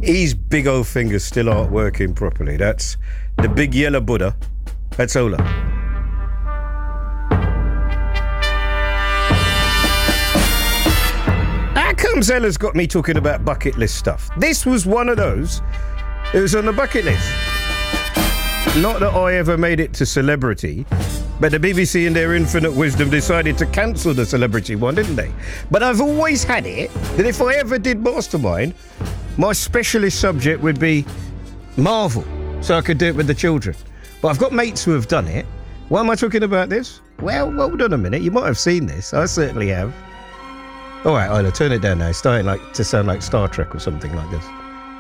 His big old fingers still aren't working properly. That's the big yellow Buddha. That's Ola. How come Zella's got me talking about bucket list stuff? This was one of those. It was on the bucket list. Not that I ever made it to celebrity, but the BBC in their infinite wisdom decided to cancel the celebrity one, didn't they? But I've always had it that if I ever did Mastermind, my specialist subject would be Marvel, so I could do it with the children. But I've got mates who have done it. Why am I talking about this? Well, hold on a minute. You might have seen this. I certainly have. All right, Isla, turn it down now. It's starting to sound like Star Trek or something like this.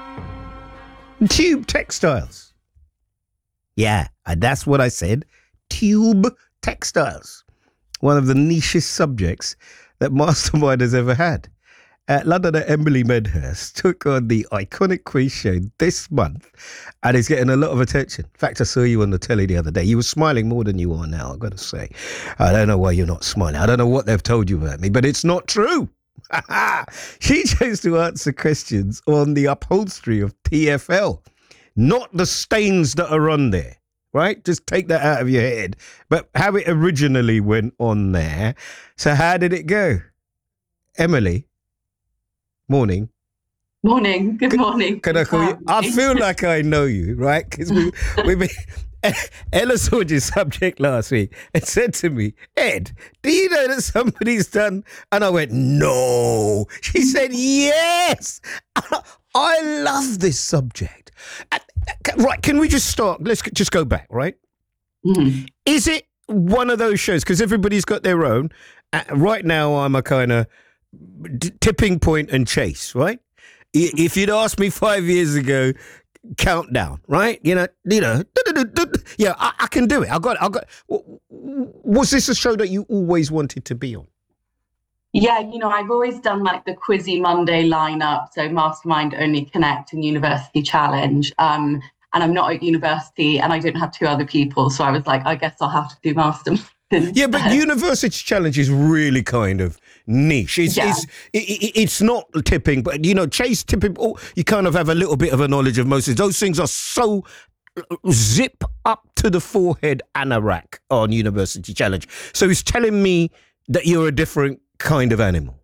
Tube textiles. Yeah, that's what I said. Tube textiles. One of the nichest subjects that Mastermind has ever had. Londoner Emily Medhurst took on the iconic quiz show this month and is getting a lot of attention. In fact, I saw you on the telly the other day. You were smiling more than you are now, I've got to say. I don't know why you're not smiling. I don't know what they've told you about me, but it's not true. She chose to answer questions on the upholstery of TfL, not the stains that are on there. Right? Just take that out of your head. But how it originally went on there. So how did it go? Emily? Morning. Morning. Good morning. Can I call you? I feel like I know you, right? Because we've been... Ella saw your subject last week and said to me, Ed, do you know that somebody's done? And I went, no. She said, yes. I love this subject. Right, can we just start? Let's just go back, right? Mm. Is it one of those shows? Because everybody's got their own. Right now, I'm a kind of tipping point and chase, right? If you'd asked me 5 years ago, countdown, right? You know, yeah, I can do it. I got. Was this a show that you always wanted to be on? Yeah, I've always done like the Quizzy Monday lineup, so Mastermind, Only Connect, and University Challenge. And I'm not at university, and I don't have two other people, so I was like, I guess I'll have to do Mastermind. Yeah, but University Challenge is really kind of niche. It's not tipping, but chase tipping. You kind of have a little bit of a knowledge of most of those things. Are so zip up to the forehead anorak on University Challenge. So it's telling me that you're a different kind of animal.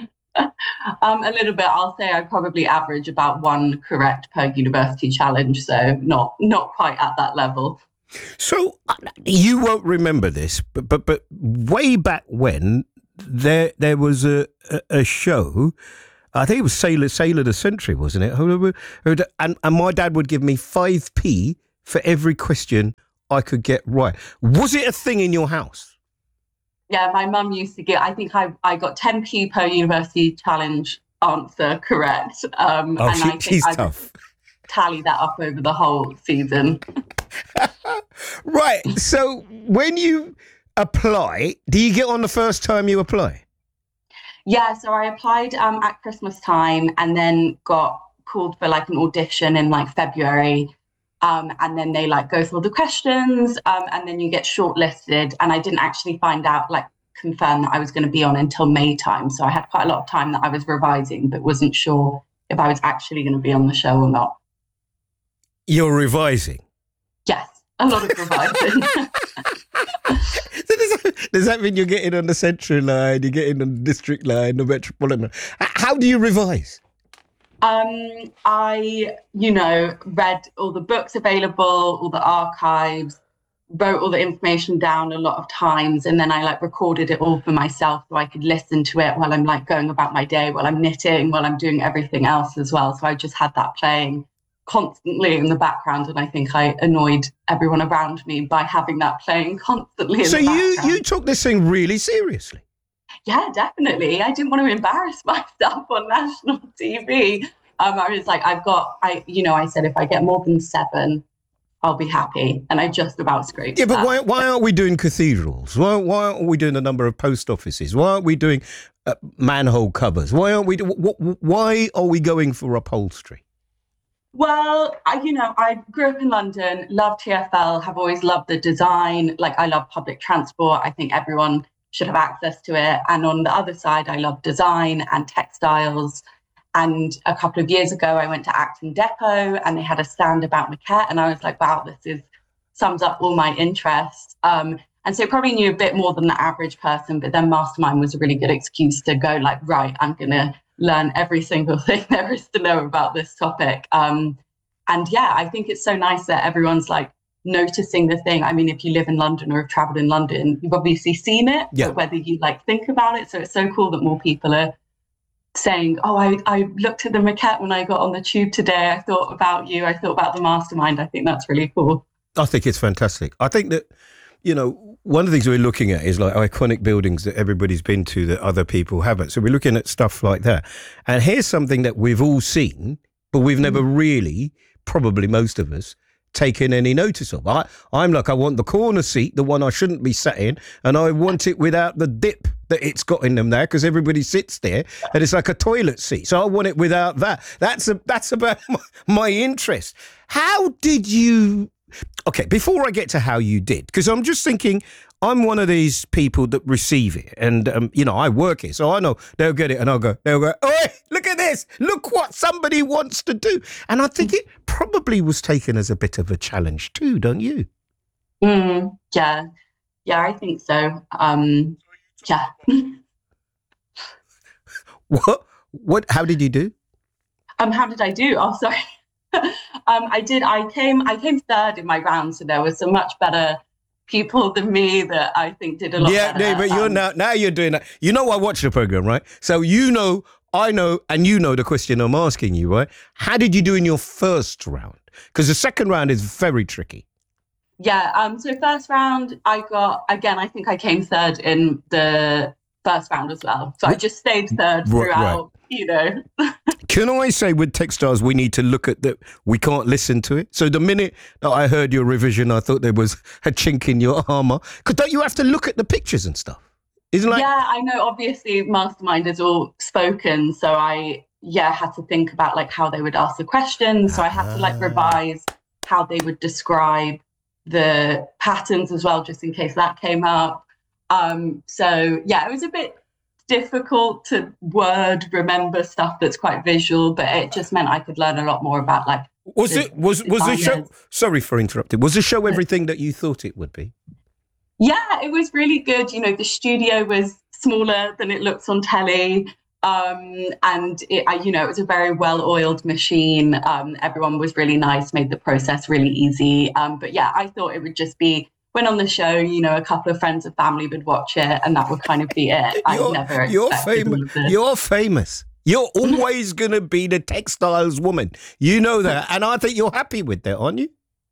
A little bit. I'll say I probably average about one correct per University Challenge, so not quite at that level. So you won't remember this, but way back when there was a show, I think it was Sailor the Century, wasn't it? And my dad would give me 5p for every question I could get right. Was it a thing in your house? Yeah, my mum used to get, I think I got 10p per University Challenge answer correct. She's tough. Tally that up over the whole season. Right. So when you apply, do you get on the first time you apply? Yeah, so I applied at Christmas time and then got called for like an audition in like February. And then they like go through all the questions and then you get shortlisted. And I didn't actually confirm that I was going to be on until May time. So I had quite a lot of time that I was revising, but wasn't sure if I was actually going to be on the show or not. You're revising? Yes, a lot of revising. So does that mean you're getting on the Central line, you're getting on the District line, the Metropolitan line? How do you revise? I, read all the books available, all the archives, wrote all the information down a lot of times, and then I recorded it all for myself so I could listen to it while I'm going about my day, while I'm knitting, while I'm doing everything else as well. So I just had that playing constantly in the background, and I think I annoyed everyone around me by having that playing constantly in the background. So you took this thing really seriously? Yeah, definitely. I didn't want to embarrass myself on national TV. I was like, I said, if I get more than 7, I'll be happy. And I just about scraped. Yeah, but why aren't we doing cathedrals? Why aren't we doing a number of post offices? Why aren't we doing manhole covers? Why are we going for upholstery? Well, I grew up in London, love TfL, have always loved the design. I love public transport. I think everyone should have access to it. And on the other side, I love design and textiles. And a couple of years ago, I went to Acton Depot and they had a stand about maquette. And I was like, wow, sums up all my interests. And so probably knew a bit more than the average person, but then Mastermind was a really good excuse to go like, right, I'm going to learn every single thing there is to know about this topic. And yeah, I think it's so nice that everyone's like noticing the thing. I mean, if you live in London or have traveled in London, you've obviously seen it, but whether you like think about it. So it's so cool that more people are saying, oh, I looked at the maquette when I got on the tube today. I thought about you. I thought about the Mastermind. I think that's really cool. I think it's fantastic. I think that, you know, one of the things we're looking at is like iconic buildings that everybody's been to that other people haven't. So we're looking at stuff like that. And here's something that we've all seen, but we've never really, probably most of us, taken any notice of. I'm like, I want the corner seat, the one I shouldn't be sat in, and I want it without the dip that it's got in them there, because everybody sits there and it's like a toilet seat. So I want it without that. That's about my interest. How did you... Okay, before I get to how you did, because I'm just thinking, I'm one of these people that receive it, and you know, I work here, so I know they'll get it, and they'll go, "Oi, look at this! Look what somebody wants to do." And I think it probably was taken as a bit of a challenge too, don't you? Yeah, I think so. Yeah. What? How did you do? How did I do? Oh, sorry. I came third in my round, so there were some much better people than me that I think did a lot better. Yeah, but you're now you're doing that. You know, I watch the program, right? So you know, I know, and you know the question I'm asking you, right? How did you do in your first round? Because the second round is very tricky. Yeah. So first round, I think I came third in the first round as well. So I just stayed third throughout. Right. You know. Can I say with Techstars, we need to look at that? We can't listen to it. So the minute that I heard your revision, I thought there was a chink in your armor. Because don't you have to look at the pictures and stuff? Isn't like... Yeah, I know. Obviously, Mastermind is all spoken. So I had to think about like how they would ask the questions. So I had to like revise how they would describe the patterns as well, just in case that came up. So yeah, it was a bit difficult to remember stuff that's quite visual, but it just meant I could learn a lot more about like. Was the show? Sorry for interrupting. Was the show everything that you thought it would be? Yeah, it was really good. You know, the studio was smaller than it looks on telly, and it was a very well-oiled machine. Everyone was really nice, made the process really easy. But yeah, I thought it would just be. When on the show, you know, a couple of friends and family would watch it, and that would kind of be it. You're famous. You're always going to be the Techstars woman. You know that, and I think you're happy with that, aren't you?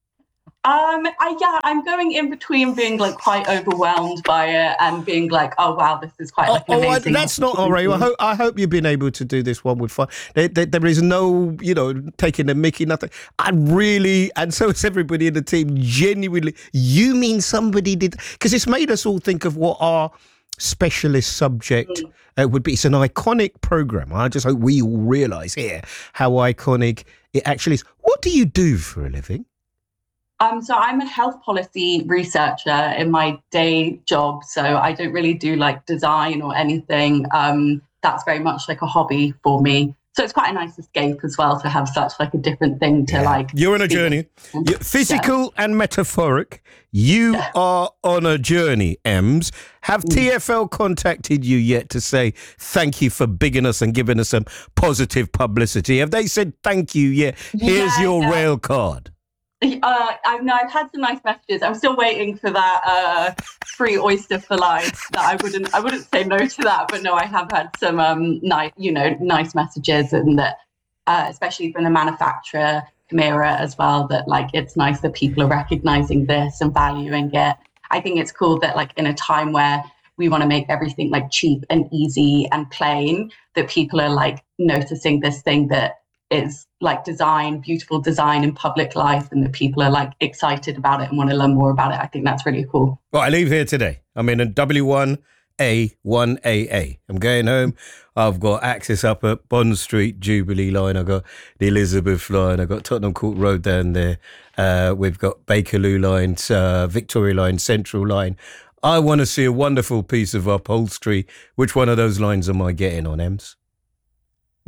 I'm going in between being like quite overwhelmed by it and being like, oh wow, this is quite like an amazing. That's not all right. I hope you've been able to do this one with fun. There is no, you know, taking the mickey, nothing. I really, and so is everybody in the team. Genuinely, you mean somebody did, because it's made us all think of what our specialist subject would be. It's an iconic program. I just hope we all realise here how iconic it actually is. What do you do for a living? So I'm a health policy researcher in my day job. So I don't really do like design or anything. That's very much like a hobby for me. So it's quite a nice escape as well to have such like a different thing to like. You're on a journey. Physical and metaphoric. You are on a journey, Ems. Have TFL contacted you yet to say thank you for bigging us and giving us some positive publicity? Have they said thank you yet? Here's your rail card. I've had some nice messages. I'm still waiting for that free oyster for life. That I wouldn't say no to that, but no, I have had some nice messages, and that especially from the manufacturer Chimera as well. That like it's nice that people are recognizing this and valuing it. I think it's cool that like in a time where we want to make everything like cheap and easy and plain, that people are like noticing this thing that is like beautiful design in public life, and that people are like excited about it and want to learn more about it. I think that's really cool. Well, I leave here today. I'm in a W1A 1AA. I'm going home. I've got access up at Bond Street, Jubilee line. I've got the Elizabeth line. I've got Tottenham Court Road down there. We've got Bakerloo line, Victoria line, Central line. I want to see a wonderful piece of upholstery. Which one of those lines am I getting on, Ems?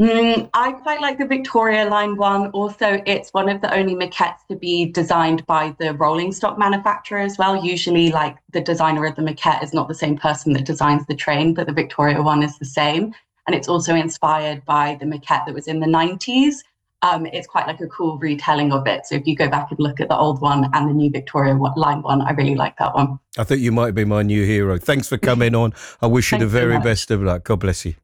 I quite like the Victoria Line one. Also, it's one of the only maquettes to be designed by the rolling stock manufacturer as well. Usually, like the designer of the maquette is not the same person that designs the train, but the Victoria one is the same. And it's also inspired by the maquette that was in the 90s. It's quite like a cool retelling of it. So if you go back and look at the old one and the new Victoria Line one, I really like that one. I think you might be my new hero. Thanks for coming on. I wish you the very best of luck. God bless you.